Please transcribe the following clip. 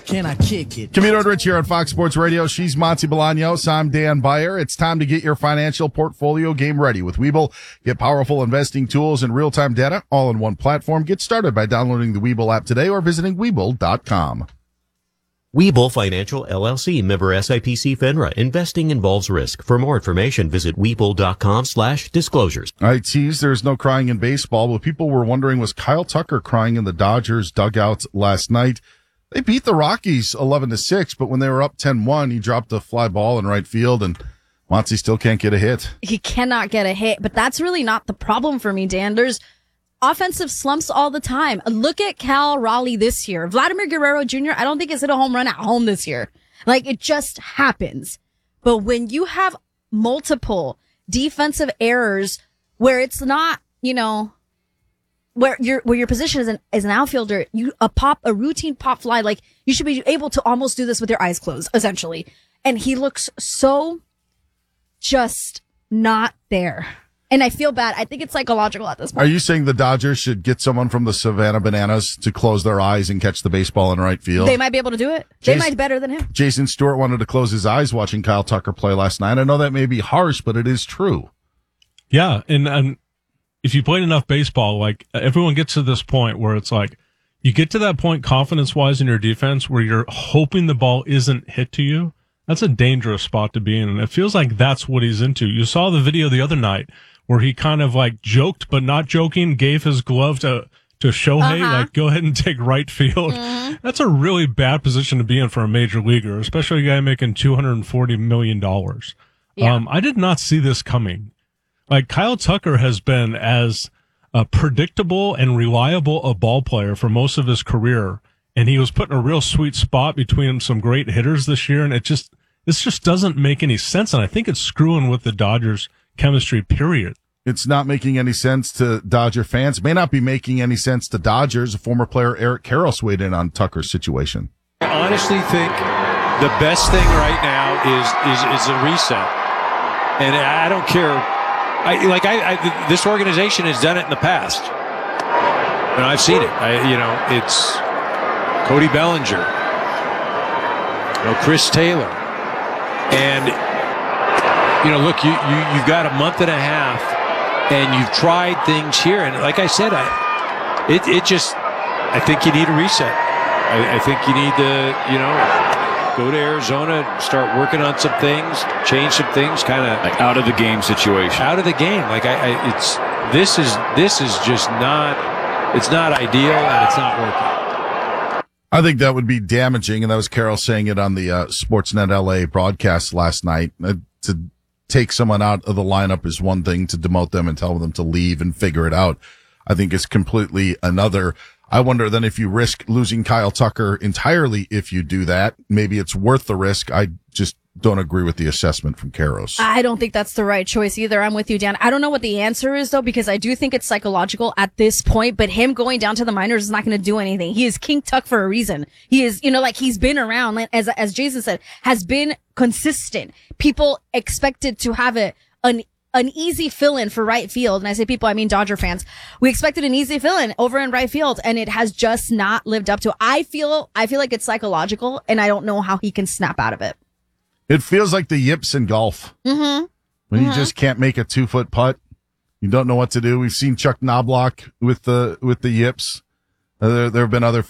can I kick it? Camino and Rich here on Fox Sports Radio. She's Monty Bolaños. I'm Dan Beyer. It's time to get your financial portfolio game ready with Webull. Get powerful investing tools and real-time data all in one platform. Get started by downloading the Webull app today or visiting Webull.com. Webull Financial LLC, member SIPC FINRA. Investing involves risk. For more information, visit Webull.com/disclosures. All right, tease, there's no crying in baseball, but people were wondering, was Kyle Tucker crying in the Dodgers dugout last night? They beat the Rockies 11-6, but when they were up 10-1, he dropped a fly ball in right field, and Monty still can't get a hit. He cannot get a hit, but that's really not the problem for me, Dan. There's offensive slumps all the time. Look at Cal Raleigh this year. Vladimir Guerrero Jr., I don't think has hit a home run at home this year. Like, it just happens. But when you have multiple defensive errors where it's not, where your position is an outfielder, a routine pop fly, like, you should be able to almost do this with your eyes closed, essentially. And he looks so just not there. And I feel bad. I think it's psychological at this point. Are you saying the Dodgers should get someone from the Savannah Bananas to close their eyes and catch the baseball in right field? They might be able to do it. They might be better than him. Jason Stewart wanted to close his eyes watching Kyle Tucker play last night. I know that may be harsh, but it is true. Yeah, and if you played enough baseball, like, everyone gets to this point where it's like, you get to that point confidence-wise in your defense where you're hoping the ball isn't hit to you. That's a dangerous spot to be in, and it feels like that's what he's into. You saw the video the other night where he kind of like joked but not joking, gave his glove to Shohei, like, go ahead and take right field. Mm-hmm. That's a really bad position to be in for a major leaguer, especially a guy making $240 million. Yeah. I did not see this coming. Like, Kyle Tucker has been as predictable and reliable a ball player for most of his career, and he was put in a real sweet spot between some great hitters this year, and this just doesn't make any sense, and I think it's screwing with the Dodgers' chemistry, period. It's not making any sense to Dodger fans. It may not be making any sense to Dodgers. A former player, Eric Karros, weighed in on Tucker's situation. I honestly think the best thing right now is a reset. And I don't care. This organization has done it in the past. And I've seen it. It's Cody Bellinger, Chris Taylor. And look, you've got a month and a half, and you've tried things here, and like I said, I think you need a reset. I think you need to, go to Arizona, start working on some things, change some things, kind of like out of the game situation. Out of the game, this is just not. It's not ideal, and it's not working. I think that would be damaging, and that was Carol saying it on the Sportsnet LA broadcast last night. To take someone out of the lineup is one thing. To demote them and tell them to leave and figure it out, I think, is completely another. I wonder then if you risk losing Kyle Tucker entirely if you do that. Maybe it's worth the risk. I just don't agree with the assessment from Karros. I don't think that's the right choice either. I'm with you, Dan. I don't know what the answer is, though, because I do think it's psychological at this point, but him going down to the minors is not going to do anything. He is King Tuck for a reason. He is, he's been around, as Jason said, has been consistent. People expected to have an easy fill-in for right field. And I say people, I mean Dodger fans. We expected an easy fill-in over in right field, and it has just not lived up to it. I feel like it's psychological, and I don't know how he can snap out of it. It feels like the yips in golf. Mm-hmm. When you just can't make a 2-foot putt. You don't know what to do. We've seen Chuck Knobloch with the yips. There have been other